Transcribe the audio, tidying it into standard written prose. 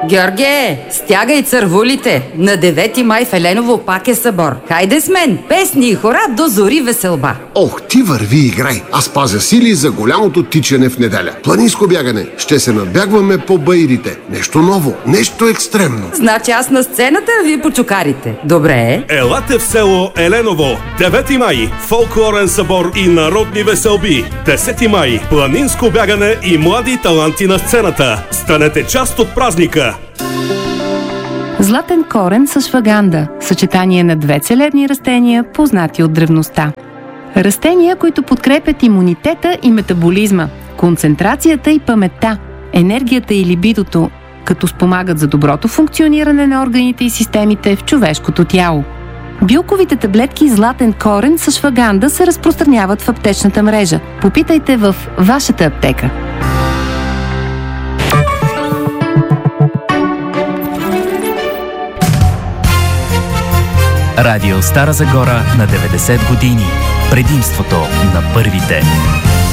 Георге, стягай цървулите. На 9 май в Еленово пак е събор. Хайде с мен, песни и хора до зори веселба. Ох, ти върви и играй. Аз пазя сили за голямото тичане в неделя. Планинско бягане. Ще се надбягваме по баирите. Нещо ново, нещо екстремно. Значи аз на сцената, а вие по чукарите. Добре. Елате в село Еленово. 9 май. Фолклорен събор и народни веселби. 10 май. Планинско бягане и млади таланти на сцената. Станете част от празника. Златен корен с ашваганда – съчетание на две целебни растения, познати от древността. Растения, които подкрепят имунитета и метаболизма, концентрацията и паметта, енергията и либидото, като спомагат за доброто функциониране на органите и системите в човешкото тяло. Билковите таблетки Златен корен с ашваганда се разпространяват в аптечната мрежа. Попитайте в вашата аптека. Радио Стара Загора на 90 години. Предимството на първите.